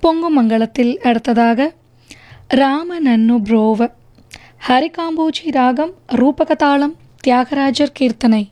பொங்குமங்கலத்தில் அடுத்ததாக ராம நன்னு புரோவ ஹரிகாம்போஜி ராகம் ரூபகதாளம் தியாகராஜர் கீர்த்தனை.